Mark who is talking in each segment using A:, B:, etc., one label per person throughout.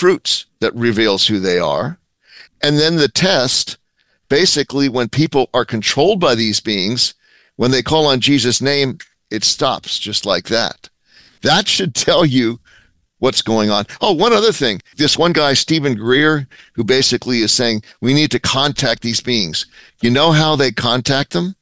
A: fruits that reveals who they are. And then the test, basically, when people are controlled by these beings, when they call on Jesus' name, it stops just like that. That should tell you what's going on. Oh, one other thing. This one guy, Stephen Greer, who basically is saying we need to contact these beings. You know how they contact them?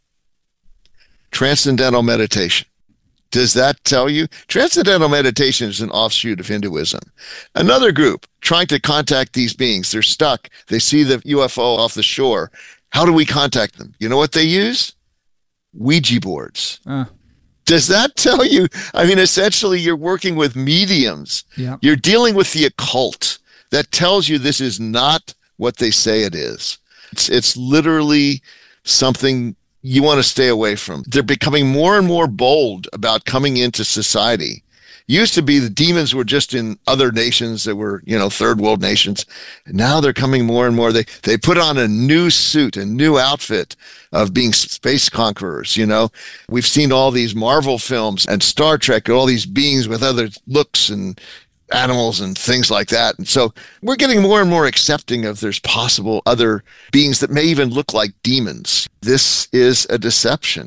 A: Transcendental meditation. Does that tell you? Transcendental meditation is an offshoot of Hinduism. Another group trying to contact these beings. They're stuck. They see the UFO off the shore. How do we contact them? You know what they use? Ouija boards. Does that tell you? I mean, essentially, you're working with mediums.
B: Yeah.
A: You're dealing with the occult. That tells you this is not what they say it is. It's literally something you want to stay away from. They're becoming more and more bold about coming into society. Used to be the demons were just in other nations that were, third world nations. And now they're coming more and more. They put on a new suit, a new outfit of being space conquerors. We've seen all these Marvel films and Star Trek, all these beings with other looks and animals and things like that. And so we're getting more and more accepting of there's possible other beings that may even look like demons. This is a deception.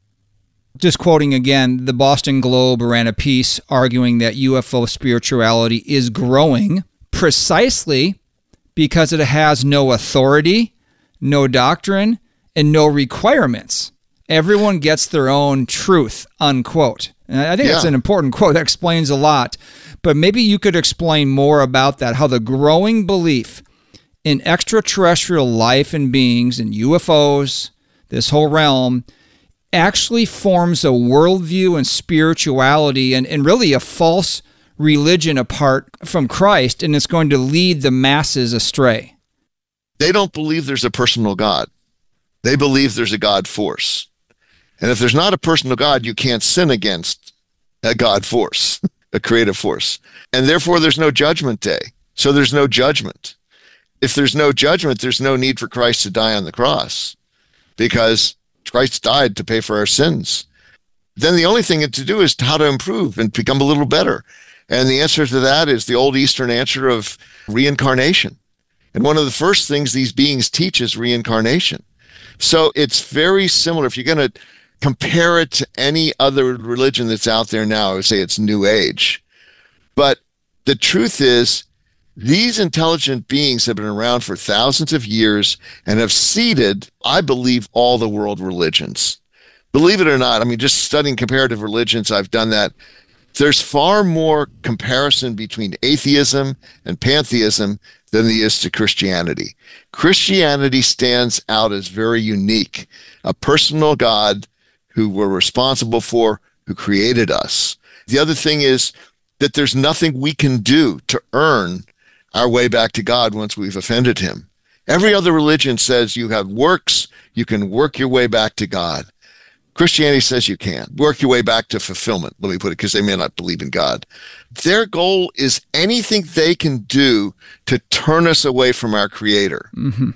B: Just quoting again, the Boston Globe ran a piece arguing that UFO spirituality is growing precisely because it has no authority, no doctrine, and no requirements. Everyone gets their own truth, unquote. And I think that's an important quote. That explains a lot. But maybe you could explain more about that, how the growing belief in extraterrestrial life and beings and UFOs, this whole realm, actually forms a worldview and spirituality and really a false religion apart from Christ, and it's going to lead the masses astray.
A: They don't believe there's a personal God. They believe there's a God force. And if there's not a personal God, you can't sin against a God force, a creative force. And therefore, there's no judgment day. So there's no judgment. If there's no judgment, there's no need for Christ to die on the cross because Christ died to pay for our sins. Then the only thing to do is how to improve and become a little better. And the answer to that is the old Eastern answer of reincarnation. And one of the first things these beings teach is reincarnation. So it's very similar. If you're going to compare it to any other religion that's out there now, I would say it's New Age. But the truth is, these intelligent beings have been around for thousands of years and have seeded, I believe, all the world religions. Believe it or not, just studying comparative religions, I've done that. There's far more comparison between atheism and pantheism than there is to Christianity. Christianity stands out as very unique, a personal God who we're responsible for, who created us. The other thing is that there's nothing we can do to earn our way back to God once we've offended him. Every other religion says you have works, you can work your way back to God. Christianity says you can't. Work your way back to fulfillment, let me put it, because they may not believe in God. Their goal is anything they can do to turn us away from our Creator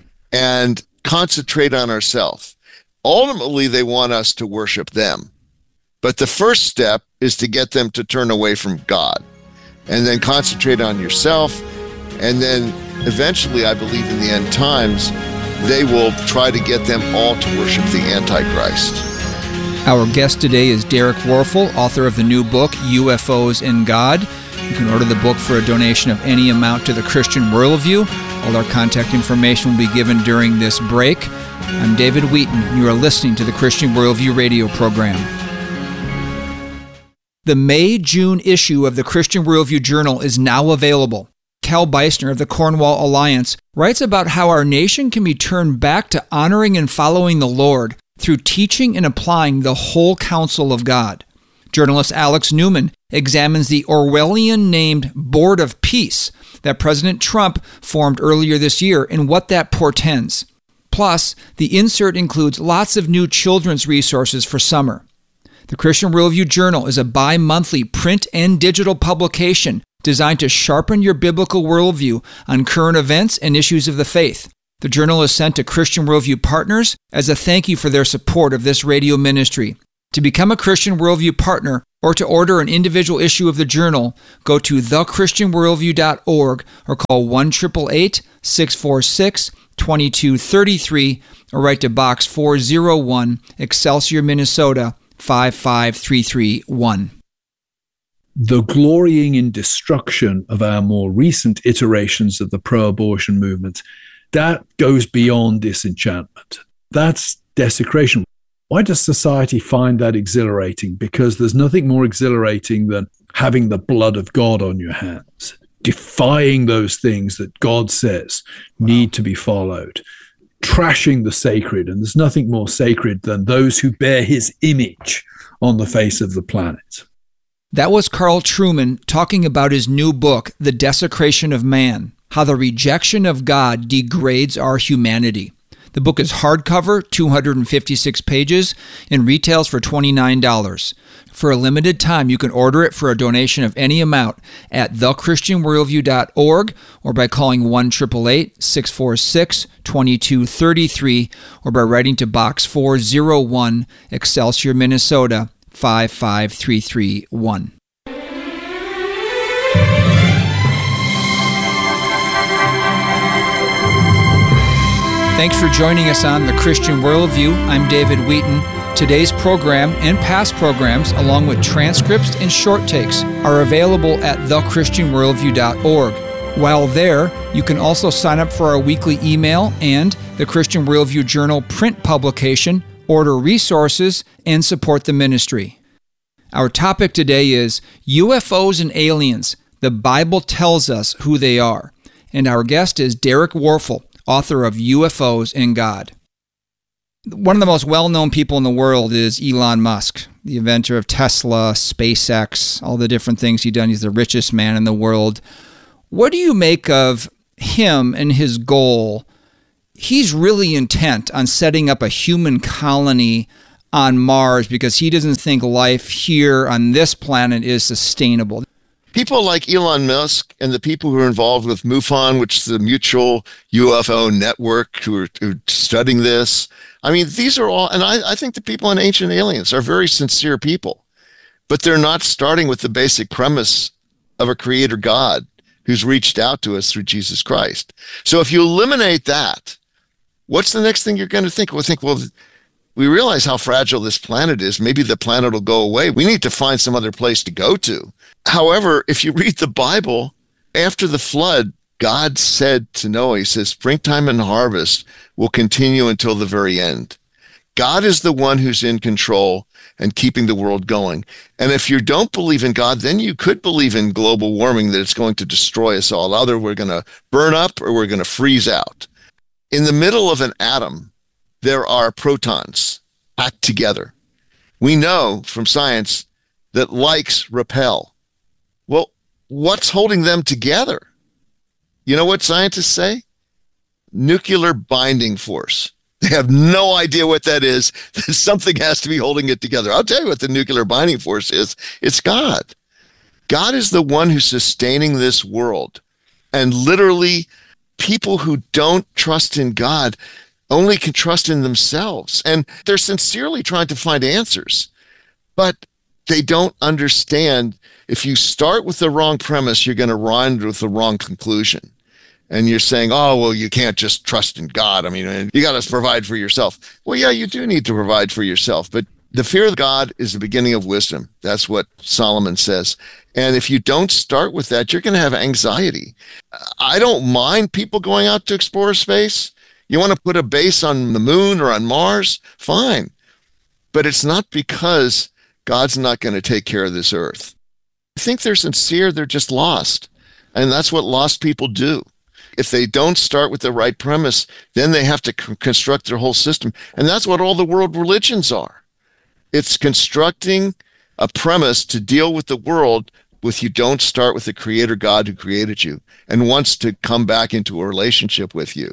A: and concentrate on ourselves. Ultimately, they want us to worship them. But the first step is to get them to turn away from God and then concentrate on yourself. And then eventually, I believe in the end times, they will try to get them all to worship the Antichrist.
B: Our guest today is Derek Warfel, author of the new book, UFOs and God. You can order the book for a donation of any amount to the Christian Worldview. All our contact information will be given during this break. I'm David Wheaton, and you are listening to the Christian Worldview radio program. The May-June issue of the Christian Worldview Journal is now available. Cal Beisner of the Cornwall Alliance writes about how our nation can be turned back to honoring and following the Lord through teaching and applying the whole counsel of God. Journalist Alex Newman examines the Orwellian-named Board of Peace that President Trump formed earlier this year and what that portends. Plus, the insert includes lots of new children's resources for summer. The Christian Worldview Journal is a bi-monthly print and digital publication designed to sharpen your biblical worldview on current events and issues of the faith. The journal is sent to Christian Worldview partners as a thank you for their support of this radio ministry. To become a Christian Worldview partner or to order an individual issue of the journal, go to thechristianworldview.org or call 1-888-646-2233 or write to Box 401, Excelsior, Minnesota 55331.
C: The glorying in destruction of our more recent iterations of the pro-abortion movement, that goes beyond disenchantment. That's desecration. Why does society find that exhilarating? Because there's nothing more exhilarating than having the blood of God on your hands, defying those things that God says need to be followed, trashing the sacred. And there's nothing more sacred than those who bear his image on the face of the planet.
B: That was Carl Trueman talking about his new book, The Desecration of Man: How the Rejection of God Degrades Our Humanity. The book is hardcover, 256 pages, and retails for $29. For a limited time, you can order it for a donation of any amount at thechristianworldview.org or by calling 1-888-646-2233 or by writing to Box 401, Excelsior, Minnesota 55331. Thanks for joining us on The Christian Worldview. I'm David Wheaton. Today's program and past programs, along with transcripts and short takes, are available at thechristianworldview.org. While there, you can also sign up for our weekly email and the Christian Worldview Journal print publication, order resources, and support the ministry. Our topic today is UFOs and aliens. The Bible tells us who they are. And our guest is Derek Warfel, author of UFOs and God. One of the most well-known people in the world is Elon Musk, the inventor of Tesla, SpaceX, all the different things he's done. He's the richest man in the world. What do you make of him and his goal? He's really intent on setting up a human colony on Mars because he doesn't think life here on this planet is sustainable.
A: People like Elon Musk and the people who are involved with MUFON, which is the Mutual UFO Network, who are studying this. I mean, these are all, and I think the people in Ancient Aliens are very sincere people, but they're not starting with the basic premise of a creator God who's reached out to us through Jesus Christ. So if you eliminate that, what's the next thing you're going to think? Well, we realize how fragile this planet is. Maybe the planet will go away. We need to find some other place to go to. However, if you read the Bible, after the flood, God said to Noah, he says, springtime and harvest will continue until the very end. God is the one who's in control and keeping the world going. And if you don't believe in God, then you could believe in global warming, that it's going to destroy us all. Either we're going to burn up or we're going to freeze out. In the middle of an atom, there are protons packed together. We know from science that likes repel. Well, what's holding them together? You know what scientists say? Nuclear binding force. They have no idea what that is. Something has to be holding it together. I'll tell you what the nuclear binding force is. It's God. God is the one who's sustaining this world. And literally, people who don't trust in God only can trust in themselves. And they're sincerely trying to find answers. But they don't understand, if you start with the wrong premise, you're going to run with the wrong conclusion. And you're saying, oh, well, you can't just trust in God. I mean, you got to provide for yourself. Well, yeah, you do need to provide for yourself. But the fear of God is the beginning of wisdom. That's what Solomon says. And if you don't start with that, you're going to have anxiety. I don't mind people going out to explore space. You want to put a base on the moon or on Mars? Fine. But it's not because God's not going to take care of this earth. I think they're sincere. They're just lost. And that's what lost people do. If they don't start with the right premise, then they have to construct their whole system. And that's what all the world religions are. It's constructing a premise to deal with the world with you don't start with the creator God who created you and wants to come back into a relationship with you.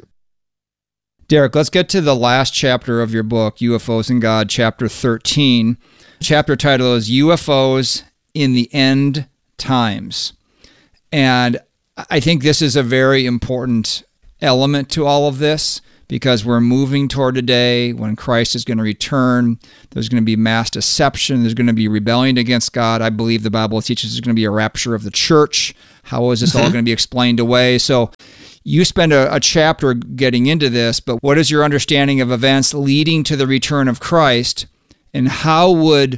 B: Derek, let's get to the last chapter of your book, UFOs and God, chapter 13. Chapter title is UFOs in the End Times. And I think this is a very important element to all of this because we're moving toward a day when Christ is going to return. There's going to be mass deception. There's going to be rebellion against God. I believe the Bible teaches there's going to be a rapture of the church. How is this all going to be explained away? So you spend a chapter getting into this, but what is your understanding of events leading to the return of Christ, and how would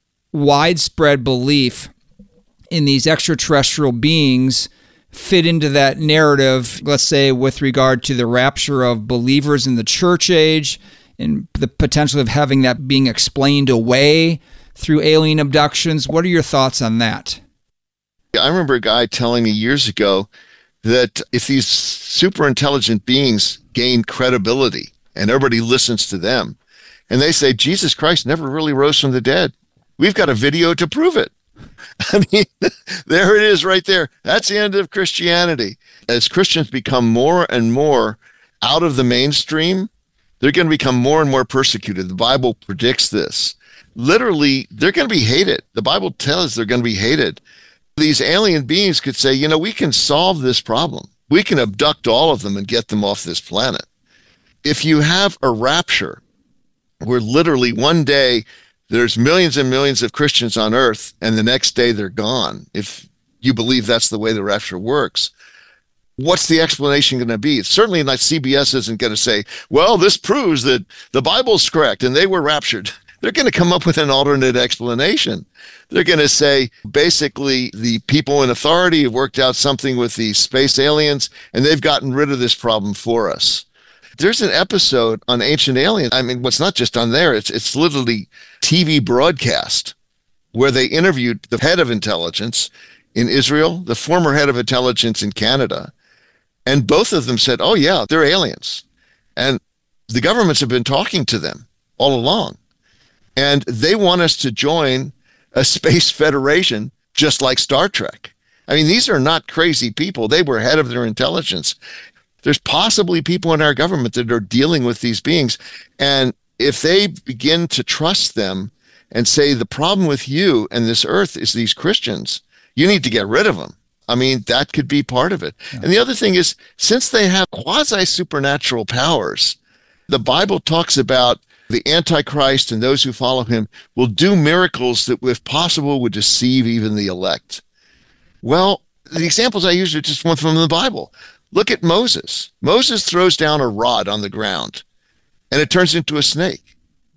B: widespread belief in these extraterrestrial beings fit into that narrative, let's say with regard to the rapture of believers in the church age and the potential of having that being explained away through alien abductions? What are your thoughts on that?
A: I remember a guy telling me years ago that if these super intelligent beings gain credibility and everybody listens to them, and they say Jesus Christ never really rose from the dead, we've got a video to prove it. I mean, there it is right there. That's the end of Christianity. As Christians become more and more out of the mainstream, they're going to become more and more persecuted. The Bible predicts this. Literally, they're going to be hated. The Bible tells they're going to be hated. These alien beings could say, we can solve this problem. We can abduct all of them and get them off this planet. If you have a rapture where literally one day there's millions and millions of Christians on earth, and the next day they're gone, if you believe that's the way the rapture works, what's the explanation going to be? It's certainly not. CBS isn't going to say, well, this proves that the Bible's correct and they were raptured. They're going to come up with an alternate explanation. They're going to say, basically, the people in authority have worked out something with the space aliens, and they've gotten rid of this problem for us. There's an episode on Ancient Aliens. I mean, what's not just on there, it's literally TV broadcast where they interviewed the head of intelligence in Israel, the former head of intelligence in Canada, and both of them said, oh yeah, they're aliens. And the governments have been talking to them all along. And they want us to join a space federation just like Star Trek. I mean, these are not crazy people. They were head of their intelligence. There's possibly people in our government that are dealing with these beings. And if they begin to trust them and say, the problem with you and this earth is these Christians, you need to get rid of them. I mean, that could be part of it. Yeah. And the other thing is, since they have quasi-supernatural powers, the Bible talks about the Antichrist and those who follow him will do miracles that, if possible, would deceive even the elect. Well, the examples I used are just one from the Bible. Look at Moses. Moses throws down a rod on the ground, and it turns into a snake.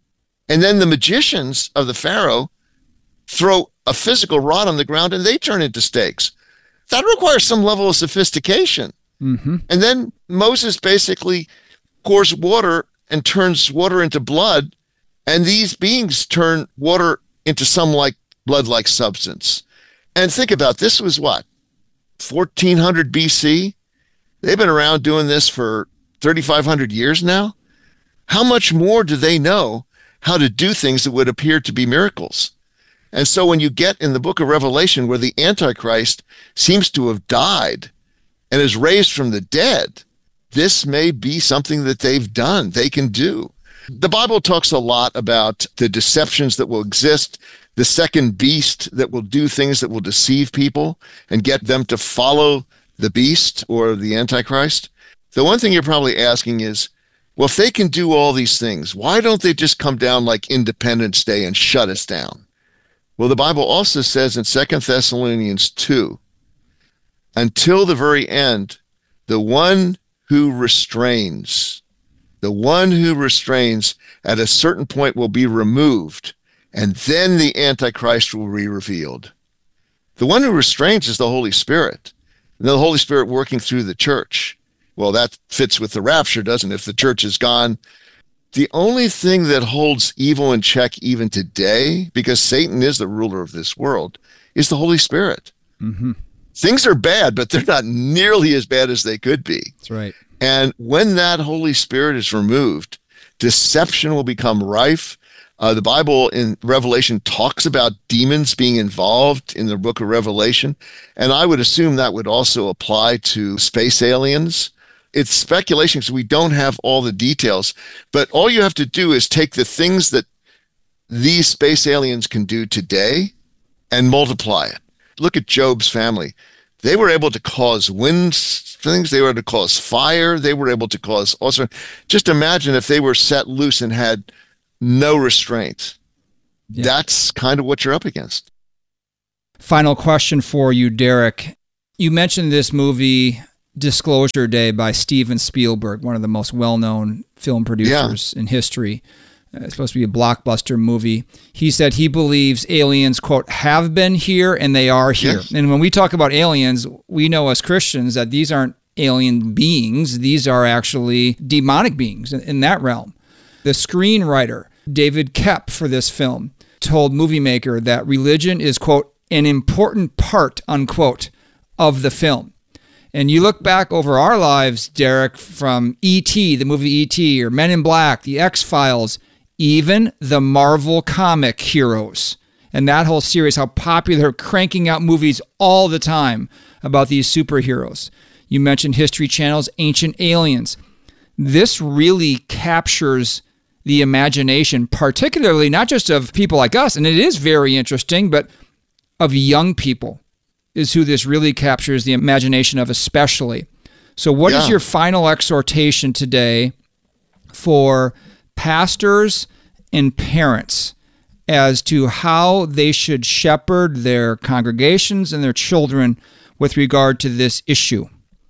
A: And then the magicians of the Pharaoh throw a physical rod on the ground, and they turn into snakes. That requires some level of sophistication. Mm-hmm. And then Moses basically pours water and turns water into blood, and these beings turn water into some like blood-like substance. And think about this was what, 1400 BC? They've been around doing this for 3,500 years now. How much more do they know how to do things that would appear to be miracles? And so when you get in the book of Revelation where the Antichrist seems to have died and is raised from the dead, this may be something that they've done, they can do. The Bible talks a lot about the deceptions that will exist, the second beast that will do things that will deceive people and get them to follow the beast or the Antichrist. The one thing you're probably asking is, well, if they can do all these things, why don't they just come down like Independence Day and shut us down? Well, the Bible also says in 2 Thessalonians 2, until the very end, the one who restrains at a certain point will be removed, and then the Antichrist will be revealed. The one who restrains is the Holy Spirit. And the Holy Spirit working through the church. Well, that fits with the rapture, doesn't it? If the church is gone. The only thing that holds evil in check even today, because Satan is the ruler of this world, is the Holy Spirit. Mm-hmm. Things are bad, but they're not nearly as bad as they could be.
B: That's right.
A: And when that Holy Spirit is removed, deception will become rife. The Bible in Revelation talks about demons being involved in the book of Revelation, and I would assume that would also apply to space aliens. It's speculation because we don't have all the details, but all you have to do is take the things that these space aliens can do today and multiply it. Look at Job's family. They were able to cause wind things. They were able to cause fire. They were able to cause all sorts. Just imagine if they were set loose and had no restraint. Yeah. That's kind of what you're up against.
B: Final question for you, Derek. You mentioned this movie, Disclosure Day, by Steven Spielberg, one of the most well-known film producers in history. It's supposed to be a blockbuster movie. He said he believes aliens, quote, have been here and they are here. Yes. And when we talk about aliens, we know as Christians that these aren't alien beings. These are actually demonic beings in that realm. The screenwriter, David Koepp, for this film, told Movie Maker that religion is, quote, an important part, unquote, of the film. And you look back over our lives, Derek, from E.T., the movie E.T., or Men in Black, The X-Files, even the Marvel comic heroes, and that whole series, how popular, they're cranking out movies all the time about these superheroes. You mentioned History Channel's Ancient Aliens. This really captures the imagination, particularly not just of people like us, and it is very interesting, but of young people is who this really captures the imagination of especially. So what is your final exhortation today for pastors and parents as to how they should shepherd their congregations and their children with regard to this issue?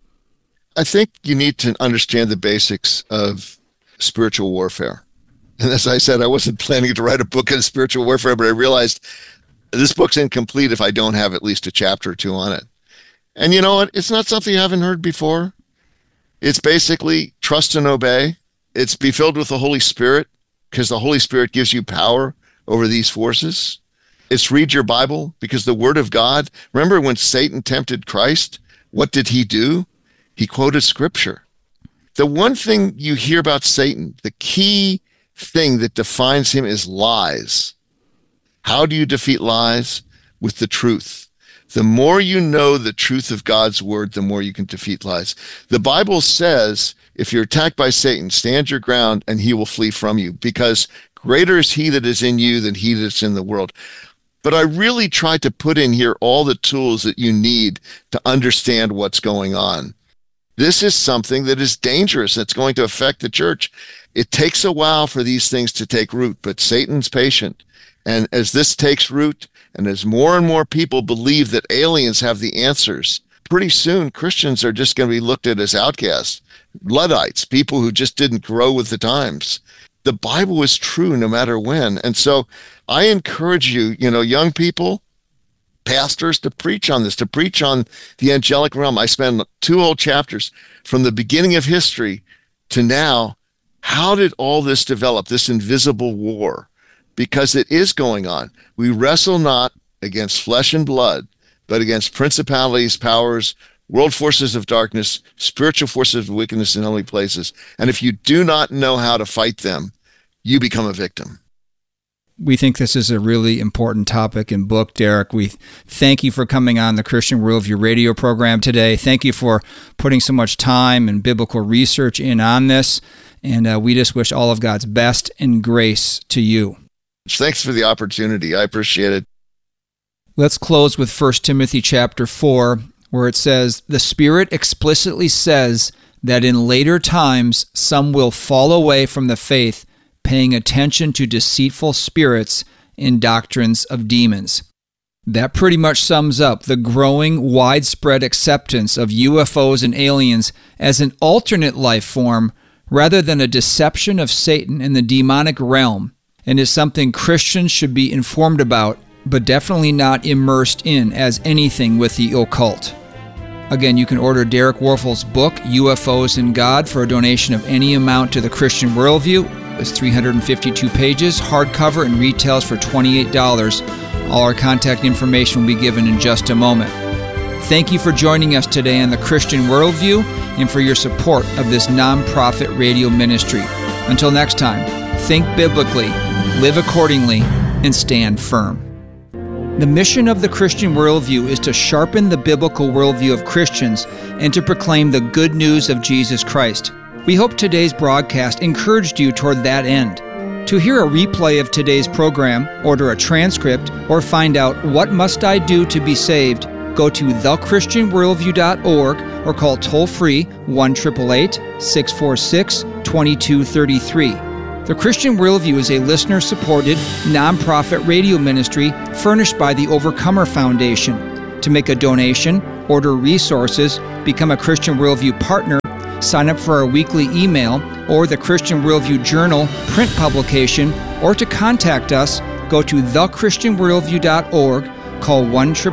A: I think you need to understand the basics of spiritual warfare. And as I said, I wasn't planning to write a book on spiritual warfare, but I realized this book's incomplete if I don't have at least a chapter or two on it. And you know what? It's not something you haven't heard before. It's basically trust and obey. It's be filled with the Holy Spirit, because the Holy Spirit gives you power over these forces. It's read your Bible, because the Word of God, remember when Satan tempted Christ, what did he do? He quoted Scripture. The one thing you hear about Satan, the key thing that defines him is lies. How do you defeat lies? With the truth. The more you know the truth of God's Word, the more you can defeat lies. The Bible says, if you're attacked by Satan, stand your ground and he will flee from you, because greater is he that is in you than he that's in the world. But I really tried to put in here all the tools that you need to understand what's going on. This is something that is dangerous. That's going to affect the church. It takes a while for these things to take root, but Satan's patient. And as this takes root, and as more and more people believe that aliens have the answers, pretty soon Christians are just going to be looked at as outcasts. Luddites, people who just didn't grow with the times. The Bible is true no matter when. And so I encourage you, young people, pastors, to preach on this, to preach on the angelic realm. I spend 2 whole chapters from the beginning of history to now. How did all this develop, this invisible war? Because it is going on. We wrestle not against flesh and blood, but against principalities, powers, world forces of darkness, spiritual forces of wickedness in heavenly places. And if you do not know how to fight them, you become a victim.
B: We think this is a really important topic and book, Derek. We thank you for coming on the Christian Worldview radio program today. Thank you for putting so much time and biblical research in on this. And we just wish all of God's best and grace to you.
A: Thanks for the opportunity. I appreciate it.
B: Let's close with 1 Timothy chapter 4, where it says, "The Spirit explicitly says that in later times some will fall away from the faith, paying attention to deceitful spirits and doctrines of demons." That pretty much sums up the growing widespread acceptance of UFOs and aliens as an alternate life form rather than a deception of Satan in the demonic realm, and is something Christians should be informed about, but definitely not immersed in as anything with the occult. Again, you can order Derek Warfel's book, UFOs and God, for a donation of any amount to the Christian Worldview. It's 352 pages, hardcover, and retails for $28. All our contact information will be given in just a moment. Thank you for joining us today on the Christian Worldview and for your support of this nonprofit radio ministry. Until next time, think biblically, live accordingly, and stand firm. The mission of the Christian Worldview is to sharpen the biblical worldview of Christians and to proclaim the good news of Jesus Christ. We hope today's broadcast encouraged you toward that end. To hear a replay of today's program, order a transcript, or find out what must I do to be saved, go to thechristianworldview.org or call toll-free 1-888-646-2233. The Christian Worldview is a listener-supported, nonprofit radio ministry furnished by the Overcomer Foundation. To make a donation, order resources, become a Christian Worldview partner, sign up for our weekly email or the Christian Worldview Journal print publication, or to contact us, go to thechristianworldview.org, call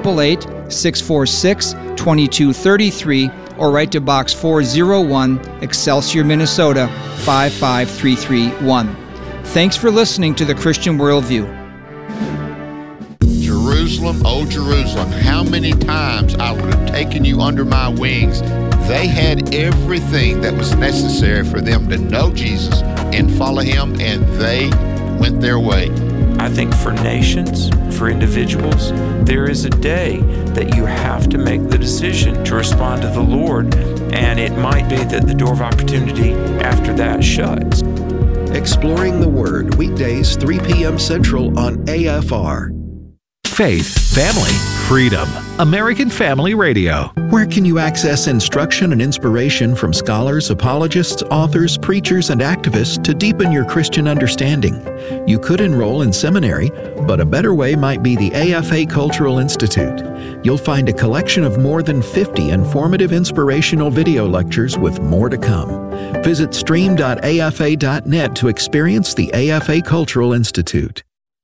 B: 1-888-646-2233, or write to Box 401, Excelsior, Minnesota 55331. Thanks for listening to the Christian Worldview.
D: Jerusalem, oh Jerusalem, how many times I would have taken you under my wings. They had everything that was necessary for them to know Jesus and follow him, and they went their way.
E: I think for nations, for individuals, there is a day that you have to make the decision to respond to the Lord, and it might be that the door of opportunity after that shuts.
F: Exploring the Word, weekdays 3 p.m. Central on AFR.
G: Faith, family, freedom. American Family Radio.
F: Where can you access instruction and inspiration from scholars, apologists, authors, preachers, and activists to deepen your Christian understanding? You could enroll in seminary, but a better way might be the AFA Cultural Institute. You'll find a collection of more than 50 informative inspirational video lectures with more to come. Visit stream.afa.net to experience the AFA Cultural Institute.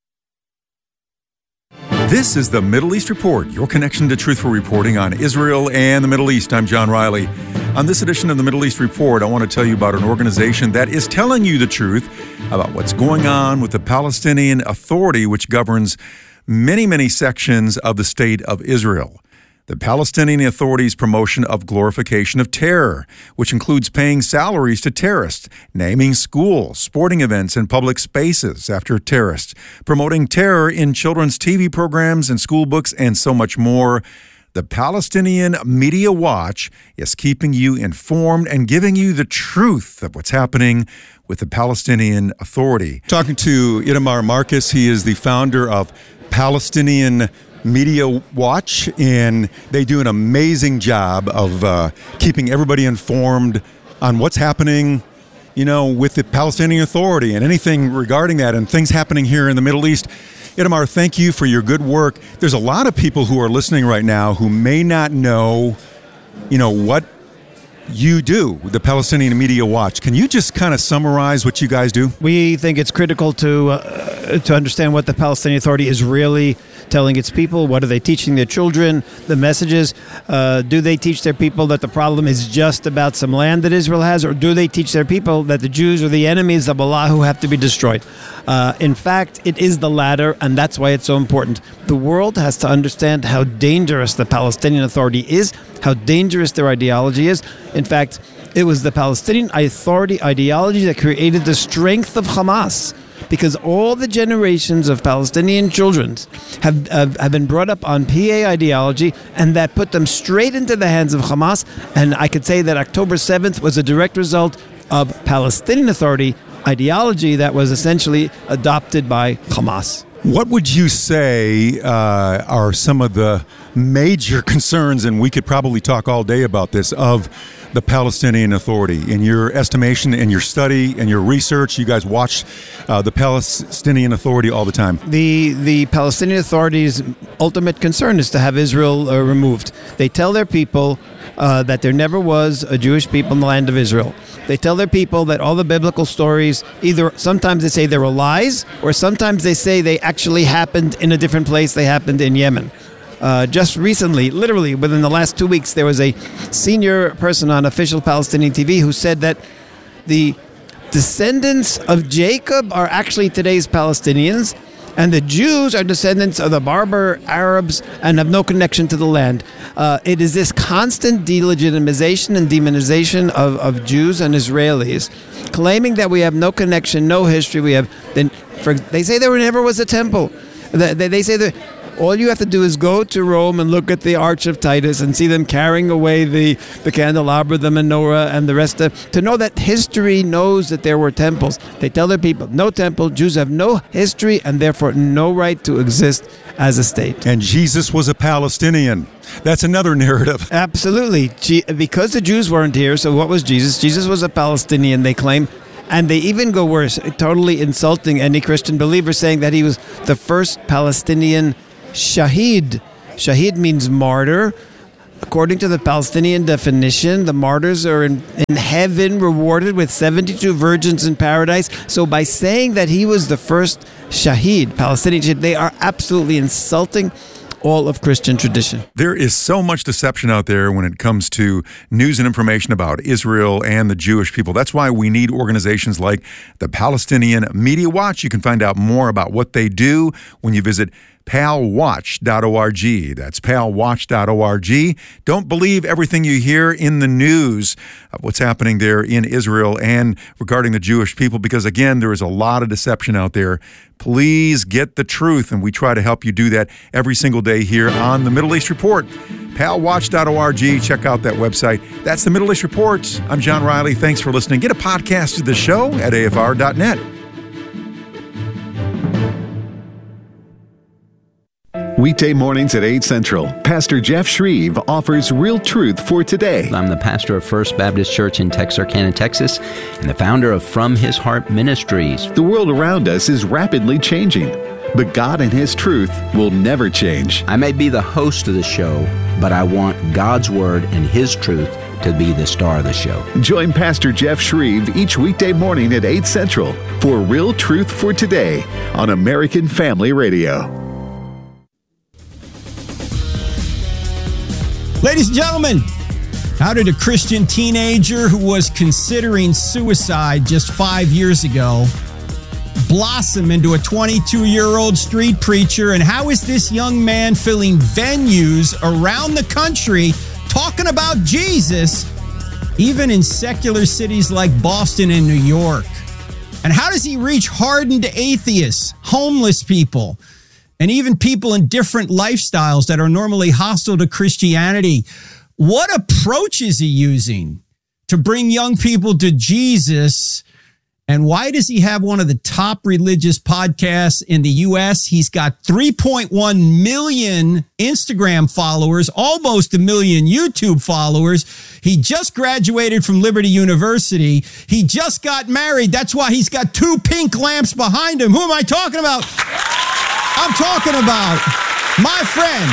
H: This is the Middle East Report, your connection to truthful reporting on Israel and the Middle East. I'm John Riley. On this edition of the Middle East Report, I want to tell you about an organization that is telling you the truth about what's going on with the Palestinian Authority, which governs many, many sections of the state of Israel. The Palestinian Authority's promotion of glorification of terror, which includes paying salaries to terrorists, naming schools, sporting events, and public spaces after terrorists, promoting terror in children's TV programs and school books, and so much more. The Palestinian Media Watch is keeping you informed and giving you the truth of what's happening with the Palestinian Authority. Talking to Itamar Marcus, he is the founder of Palestinian Media Watch, and they do an amazing job of keeping everybody informed on what's happening, with the Palestinian Authority and anything regarding that and things happening here in the Middle East. Itamar, thank you for your good work. There's a lot of people who are listening right now who may not know, what you do with the Palestinian Media Watch. Can you just kind of summarize what you guys do?
I: We think it's critical to understand what the Palestinian Authority is really telling its people. What are they teaching their children? The messages. Do they teach their people that the problem is just about some land that Israel has, or do they teach their people that the Jews are the enemies of Allah who have to be destroyed? In fact, it is the latter, and that's why it's so important. The world has to understand how dangerous the Palestinian Authority is, how dangerous their ideology is. In fact, it was the Palestinian Authority ideology that created the strength of Hamas, because all the generations of Palestinian children have been brought up on PA ideology, and that put them straight into the hands of Hamas. And I could say that October 7th was a direct result of Palestinian Authority ideology that was essentially adopted by Hamas.
H: What would you say are some of the major concerns, and we could probably talk all day about this, of the Palestinian Authority? In your estimation, in your study, and your research, you guys watch the Palestinian Authority all the time.
I: The Palestinian Authority's ultimate concern is to have Israel removed. They tell their people that there never was a Jewish people in the land of Israel. They tell their people that all the biblical stories, either sometimes they say they were lies, or sometimes they say they actually happened in a different place. They happened in Yemen. Just recently, literally within the last 2 weeks, there was a senior person on official Palestinian TV who said that the descendants of Jacob are actually today's Palestinians, and the Jews are descendants of the Berber Arabs and have no connection to the land. It is this constant delegitimization and demonization of Jews and Israelis, claiming that we have no connection, no history. They say there never was a temple. They say that All you have to do is go to Rome and look at the Arch of Titus and see them carrying away the candelabra, the menorah, and the rest to know that history knows that there were temples. They tell their people, no temple, Jews have no history and therefore no right to exist as a state.
H: And Jesus was a Palestinian. That's another narrative.
I: Absolutely. Because the Jews weren't here, so what was Jesus? Jesus was a Palestinian, they claim. And they even go worse, totally insulting any Christian believer, saying that he was the first Palestinian Shahid. Shahid means martyr. According to the Palestinian definition, the martyrs are in heaven rewarded with 72 virgins in paradise. So by saying that he was the first Shahid, Palestinian Shahid, they are absolutely insulting all of Christian tradition.
H: There is so much deception out there when it comes to news and information about Israel and the Jewish people. That's why we need organizations like the Palestinian Media Watch. You can find out more about what they do when you visit palwatch.org. That's palwatch.org. Don't believe everything you hear in the news of what's happening there in Israel and regarding the Jewish people, because again, there is a lot of deception out there. Please get the truth, and we try to help you do that every single day here on the Middle East Report. palwatch.org. Check out that website. That's the Middle East Report. I'm John Riley. Thanks for listening. Get a podcast of the show at afr.net.
J: Weekday mornings at 8 Central, Pastor Jeff Shreve offers real truth for today.
K: I'm the pastor of First Baptist Church in Texarkana, Texas, and the founder of From His Heart Ministries.
J: The world around us is rapidly changing, but God and His truth will never change.
K: I may be the host of the show, but I want God's Word and His truth to be the star of the show.
J: Join Pastor Jeff Shreve each weekday morning at 8 Central for Real Truth for Today on American Family Radio.
L: Ladies and gentlemen, how did a Christian teenager who was considering suicide just 5 years ago blossom into a 22-year-old street preacher? And how is this young man filling venues around the country talking about Jesus, even in secular cities like Boston and New York? And how does he reach hardened atheists, homeless people, and even people in different lifestyles that are normally hostile to Christianity? What approach is he using to bring young people to Jesus? And why does he have one of the top religious podcasts in the U.S.? He's got 3.1 million Instagram followers, almost 1 million YouTube followers. He just graduated from Liberty University. He just got married. That's why he's got 2 pink lamps behind him. Who am I talking about? I'm talking about my friend,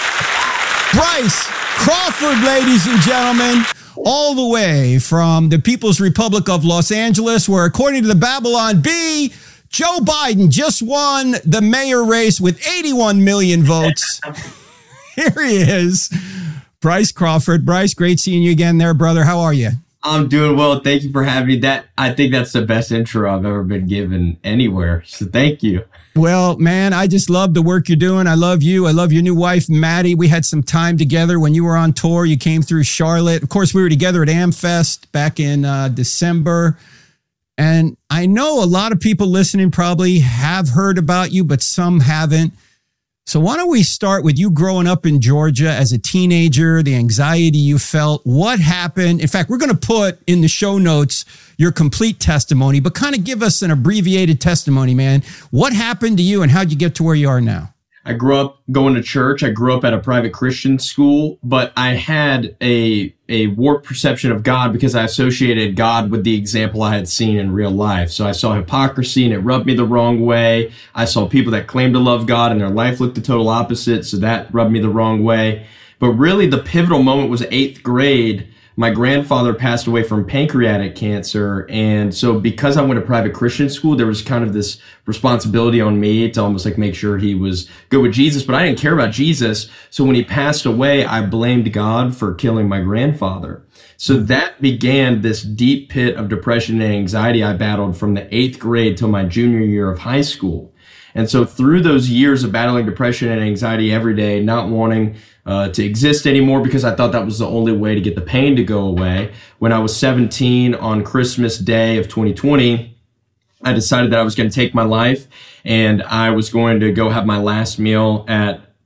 L: Bryce Crawford, ladies and gentlemen, all the way from the People's Republic of Los Angeles, where, according to the Babylon Bee, Joe Biden just won the mayor race with 81 million votes. Here he is, Bryce Crawford. Bryce, great seeing you again there, brother. How are you?
M: I'm doing well. Thank you for having me. I think that's the best intro I've ever been given anywhere. So thank you.
L: Well, man, I just love the work you're doing. I love you. I love your new wife, Maddie. We had some time together when you were on tour. You came through Charlotte. Of course, we were together at AmFest back in December. And I know a lot of people listening probably have heard about you, but some haven't. So why don't we start with you growing up in Georgia as a teenager, the anxiety you felt, what happened? In fact, we're going to put in the show notes your complete testimony, but kind of give us an abbreviated testimony, man. What happened to you and how'd you get to where you are now?
M: I grew up going to church. I grew up at a private Christian school, but I had a warped perception of God because I associated God with the example I had seen in real life. So I saw hypocrisy and it rubbed me the wrong way. I saw people that claimed to love God and their life looked the total opposite. So that rubbed me the wrong way. But really the pivotal moment was 8th grade. My grandfather passed away from pancreatic cancer. And so because I went to private Christian school, there was kind of this responsibility on me to almost like make sure he was good with Jesus. But I didn't care about Jesus. So when he passed away, I blamed God for killing my grandfather. So that began this deep pit of depression and anxiety I battled from the 8th grade till my junior year of high school. And so through those years of battling depression and anxiety every day, not wanting to exist anymore because I thought that was the only way to get the pain to go away. When I was 17 on Christmas Day of 2020, I decided that I was going to take my life and I was going to go have my last meal at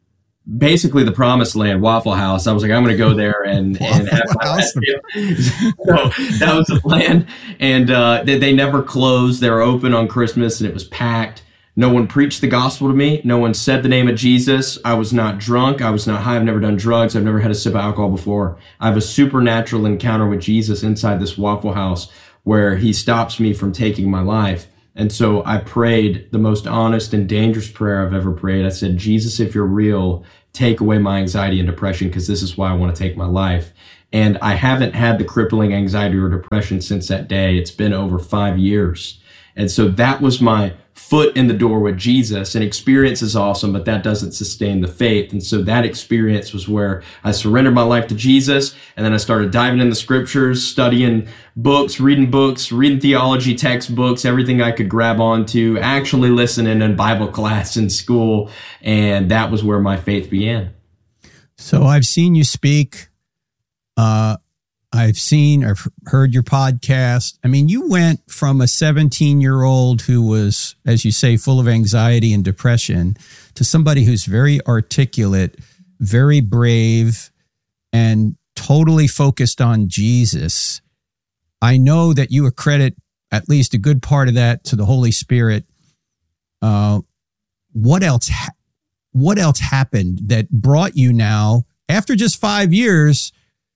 M: basically the promised land, Waffle House. I was like, I'm going to go there and have my last meal. So that was the plan. And they never closed. They were open on Christmas, and it was packed. No one preached the gospel to me. No one said the name of Jesus. I was not drunk. I was not high. I've never done drugs. I've never had a sip of alcohol before. I have a supernatural encounter with Jesus inside this Waffle House where he stops me from taking my life. And so I prayed the most honest and dangerous prayer I've ever prayed. I said, Jesus, if you're real, take away my anxiety and depression, because this is why I want to take my life. And I haven't had the crippling anxiety or depression since that day. It's been over 5 years. And so that was my foot in the door with Jesus. And experience is awesome, but that doesn't sustain the faith. And so that experience was where I surrendered my life to Jesus. And then I started diving in the scriptures, studying books, reading theology textbooks, everything I could grab onto, actually listening in Bible class in school. And that was where my faith began.
L: So I've seen you speak. I've heard your podcast. I mean, you went from a 17-year-old who was, as you say, full of anxiety and depression to somebody who's very articulate, very brave, and totally focused on Jesus. I know that you accredit at least a good part of that to the Holy Spirit. What else happened that brought you now, after just 5 years,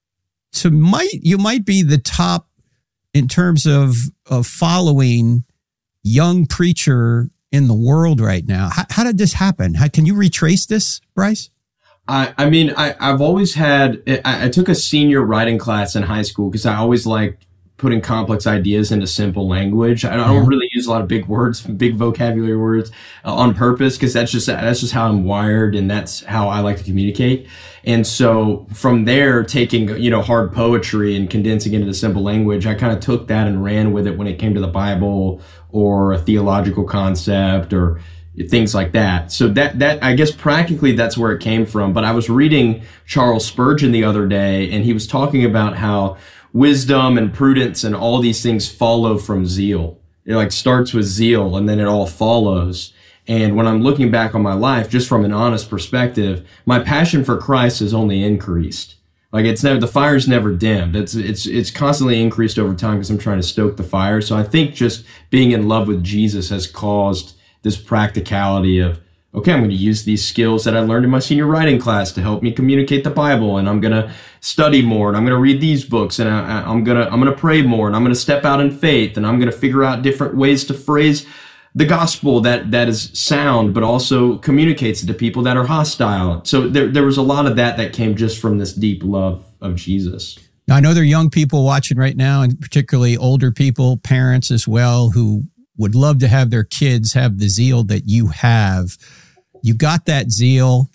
L: you might be the top in terms of following young preacher in the world right now? How did this happen? Can you retrace this, Bryce?
M: I've always had, I took a senior writing class in high school because I always liked putting complex ideas into simple language. I don't really use a lot of big words, big vocabulary words on purpose, because that's just how I'm wired, and that's how I like to communicate. And so from there, taking, hard poetry and condensing it into simple language, I kind of took that and ran with it when it came to the Bible or a theological concept or things like that. So that I guess practically that's where it came from. But I was reading Charles Spurgeon the other day, and he was talking about how wisdom and prudence and all these things follow from zeal. It starts with zeal and then it all follows. And when I'm looking back on my life, just from an honest perspective, my passion for Christ has only increased. The fire's never dimmed. It's constantly increased over time because I'm trying to stoke the fire. So I think just being in love with Jesus has caused this practicality of, okay, I'm going to use these skills that I learned in my senior writing class to help me communicate the Bible, and I'm going to study more, and I'm going to read these books, and I'm going to pray more, and I'm going to step out in faith, and I'm going to figure out different ways to phrase the gospel that is sound, but also communicates it to people that are hostile. So there was a lot of that came just from this deep love of Jesus.
L: Now, I know there are young people watching right now, and particularly older people, parents as well, who would love to have their kids have the zeal that you have. You got that zeal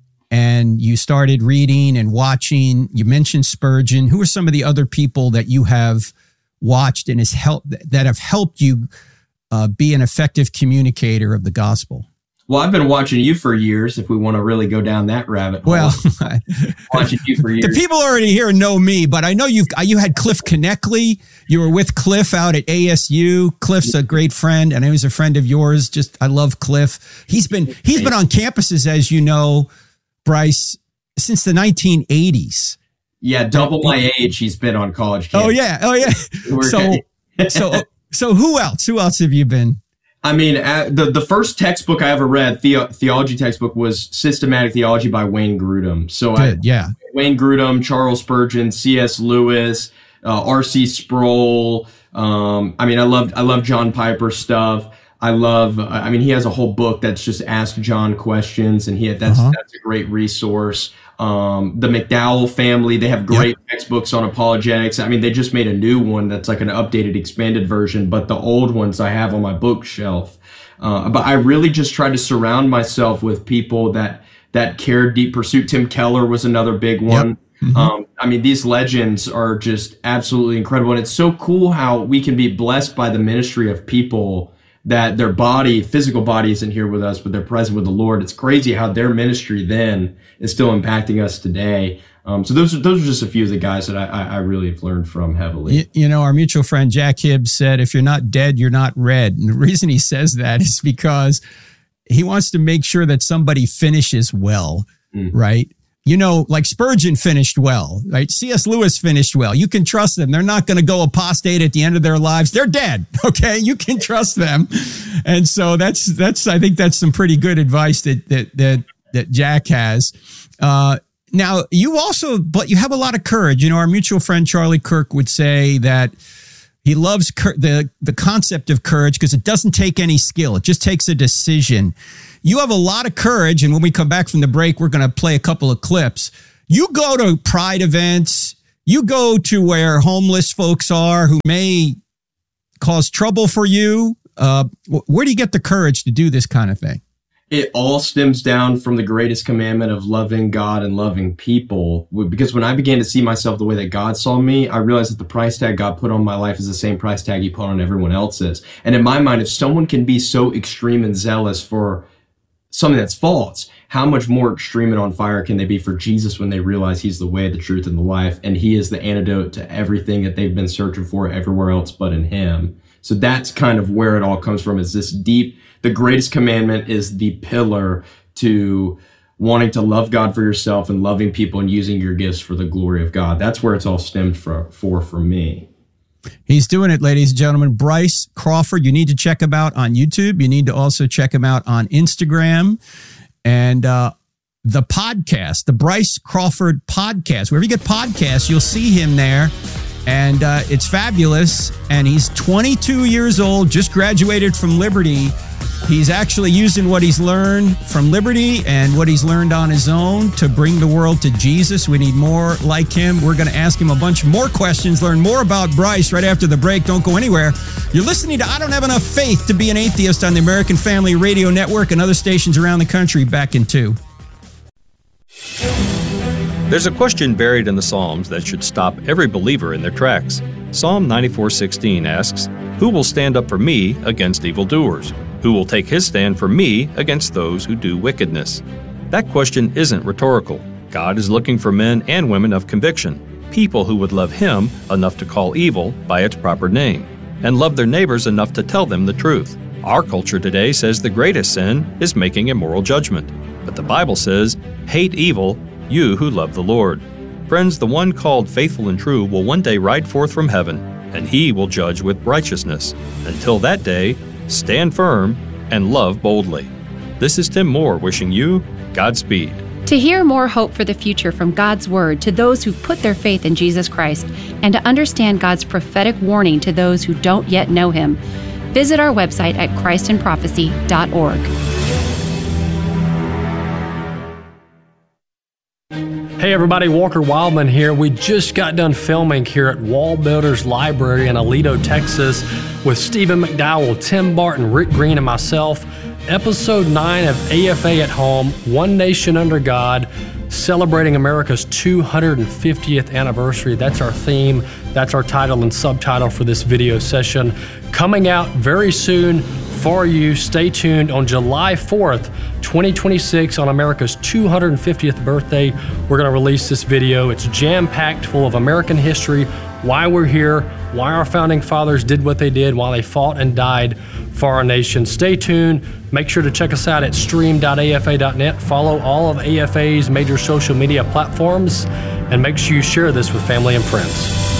L: and you started reading and watching. You mentioned Spurgeon. Who are some of the other people that you have watched and that have helped you be an effective communicator of the gospel?
M: Well, I've been watching you for years, if we want to really go down that rabbit hole.
L: Well,
M: watching you for years.
L: The people already here know me, but I know you had Cliff Connectley. You were with Cliff out at ASU. Cliff's a great friend, and he was a friend of yours. I love Cliff. He's been on campuses, as you know, Bryce, since the 1980s.
M: Yeah, double my age. He's been on college campus.
L: Oh yeah. So who else? Who else have you been?
M: I mean, the first textbook I ever read, theology textbook, was Systematic Theology by Wayne Grudem. So Wayne Grudem, Charles Spurgeon, C.S. Lewis, R.C. Sproul. I love John Piper stuff. He has a whole book that's just Ask John questions, and that's a great resource. The McDowell family, they have great textbooks on apologetics. I mean, they just made a new one that's like an updated, expanded version, but the old ones I have on my bookshelf. But I really just tried to surround myself with people that cared deep pursuit. Tim Keller was another big one. Yep. Mm-hmm. These legends are just absolutely incredible. And it's so cool how we can be blessed by the ministry of people that their physical body isn't here with us, but they're present with the Lord. It's crazy how their ministry then is still impacting us today. So those are just a few of the guys that I really have learned from heavily.
L: Our mutual friend Jack Hibbs said, if you're not dead, you're not red. And the reason he says that is because he wants to make sure that somebody finishes well. right? You know, like Spurgeon finished well, right? C.S. Lewis finished well. You can trust them. They're not going to go apostate at the end of their lives. They're dead. Okay. You can trust them. And so that's, I think that's some pretty good advice that Jack has. Now but you have a lot of courage. You know, our mutual friend, Charlie Kirk, would say that he loves the concept of courage because it doesn't take any skill. It just takes a decision. You have a lot of courage, and when we come back from the break, we're going to play a couple of clips. You go to pride events. You go to where homeless folks are who may cause trouble for you. Where do you get the courage to do this kind of thing?
M: It all stems down from the greatest commandment of loving God and loving people. Because when I began to see myself the way that God saw me, I realized that the price tag God put on my life is the same price tag he put on everyone else's. And in my mind, if someone can be so extreme and zealous for something that's false, how much more extreme and on fire can they be for Jesus when they realize he's the way, the truth, and the life, and he is the antidote to everything that they've been searching for everywhere else but in him. So that's kind of where it all comes from, is this deep, the greatest commandment is the pillar to wanting to love God for yourself and loving people and using your gifts for the glory of God. That's where it's all stemmed for me.
L: He's doing it, ladies and gentlemen. Bryce Crawford, you need to check him out on YouTube. You need to also check him out on Instagram. And the podcast, the Bryce Crawford podcast, wherever you get podcasts, you'll see him there. And it's fabulous. And he's 22 years old, just graduated from Liberty. He's actually using what he's learned from Liberty and what he's learned on his own to bring the world to Jesus. We need more like him. We're going to ask him a bunch more questions, learn more about Bryce right after the break. Don't go anywhere. You're listening to I Don't Have Enough Faith to Be an Atheist on the American Family Radio Network and other stations around the country. Back in 2.
N: There's a question buried in the Psalms that should stop every believer in their tracks. Psalm 94:16 asks, "Who will stand up for me against evildoers? Who will take his stand for me against those who do wickedness?" That question isn't rhetorical. God is looking for men and women of conviction, people who would love him enough to call evil by its proper name, and love their neighbors enough to tell them the truth. Our culture today says the greatest sin is making a moral judgment. But the Bible says, "Hate evil, you who love the Lord." Friends, the one called faithful and true will one day ride forth from heaven, and he will judge with righteousness. Until that day, stand firm and love boldly. This is Tim Moore wishing you Godspeed.
O: To hear more hope for the future from God's Word to those who've put their faith in Jesus Christ, and to understand God's prophetic warning to those who don't yet know him, visit our website at christandprophecy.org.
P: Hey everybody, Walker Wildman here. We just got done filming here at Wall Builders Library in Aledo, Texas with Stephen McDowell, Tim Barton, Rick Green, and myself. Episode 9 of AFA at Home, One Nation Under God, celebrating America's 250th anniversary. That's our theme. That's our title and subtitle for this video session. Coming out very soon for you. Stay tuned on July 4th, 2026, on America's 250th birthday. We're going to release this video. It's jam-packed full of American history, why we're here, why our founding fathers did what they did, why they fought and died for our nation. Stay tuned. Make sure to check us out at stream.afa.net. Follow all of AFA's major social media platforms, and make sure you share this with family and friends.